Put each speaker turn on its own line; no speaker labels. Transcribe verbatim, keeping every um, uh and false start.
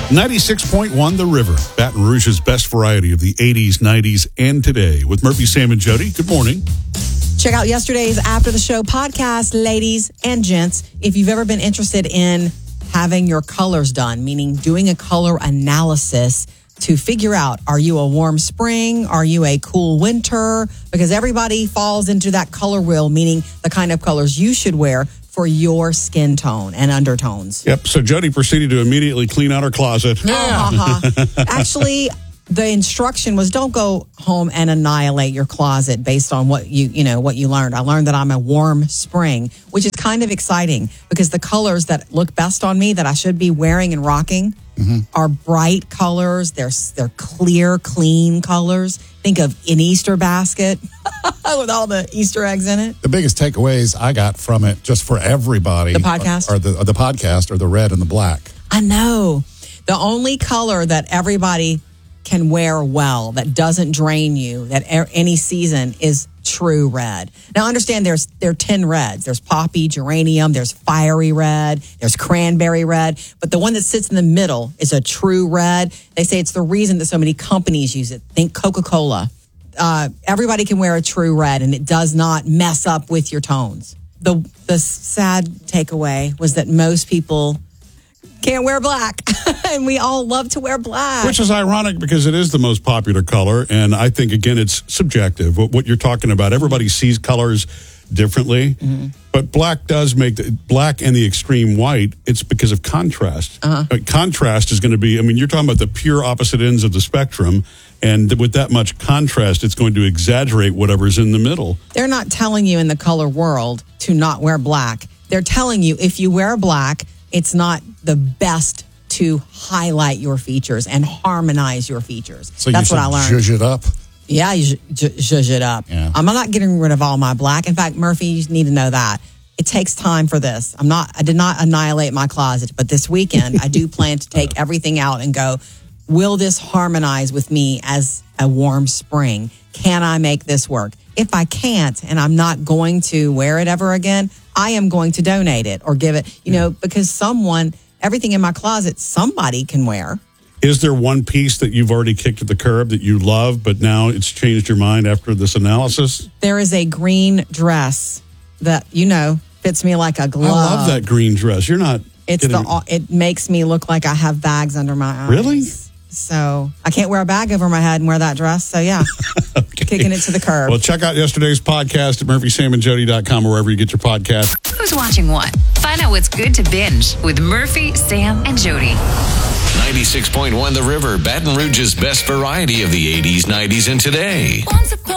ninety-six point one The River, Baton Rouge's best variety of the eighties, nineties, and today. With Murphy, Sam, and Jody. Good morning.
Check out yesterday's After the Show podcast, ladies and gents. If you've ever been interested in having your colors done, meaning doing a color analysis to figure out, are you a warm spring? Are you a cool winter? Because everybody falls into that color wheel, meaning the kind of colors you should wear for your skin tone and undertones.
Yep. So Jody proceeded to immediately clean out her closet.
Yeah. Uh-huh. Actually, the instruction was don't go home and annihilate your closet based on what you, you know, what you learned. I learned that I'm a warm spring, which is kind of exciting because the colors that look best on me that I should be wearing and rocking mm-hmm. are bright colors. They're, they're clear, clean colors. Think of an Easter basket with all the Easter eggs in it.
The biggest takeaways I got from it, just for everybody,
the podcast,
are, are the are the podcast are the red and the black.
I know. The only color that everybody can wear well, that doesn't drain you, that er, any season is true red. Now, understand there's there are ten reds. There's poppy, geranium, there's fiery red, there's cranberry red, but the one that sits in the middle is a true red. They say it's the reason that so many companies use it. Think Coca-Cola. Uh, everybody can wear a true red, and it does not mess up with your tones. The the sad takeaway was that most people can't wear black, and we all love to wear black.
Which is ironic because it is the most popular color, and I think, again, it's subjective. What, what you're talking about, everybody sees colors differently, mm-hmm. but black does make, the, black and the extreme white, it's because of contrast. Uh-huh. Uh, contrast is going to be, I mean, you're talking about the pure opposite ends of the spectrum, and with that much contrast, it's going to exaggerate whatever's in the middle.
They're not telling you in the color world to not wear black. They're telling you if you wear black, it's not the best to highlight your features and harmonize your features. So that's what I learned.
Zhuzh it up.
Yeah, you zhuzh it up. Yeah. I'm not getting rid of all my black. In fact, Murphy, you need to know that. It takes time for this. I'm not. I did not annihilate my closet, but this weekend I do plan to take everything out and go, will this harmonize with me as a warm spring? Can I make this work? If I can't and I'm not going to wear it ever again, I am going to donate it or give it, you know, because someone, everything in my closet, somebody can wear.
Is there one piece that you've already kicked to the curb that you love, but now it's changed your mind after this analysis?
There is a green dress that, you know, fits me like a glove.
I love that green dress. You're not.
It's
getting...
the. It makes me look like I have bags under my eyes.
Really?
So I can't wear a bag over my head and wear that dress. So yeah, okay. Kicking it to the curb.
Well, check out yesterday's podcast at murphy sam and jody dot com or wherever you get your podcast.
Who's watching what? Find out what's good to binge with Murphy, Sam, and Jody.
ninety-six point one The River, Baton Rouge's best variety of the eighties, nineties, and today.
Once upon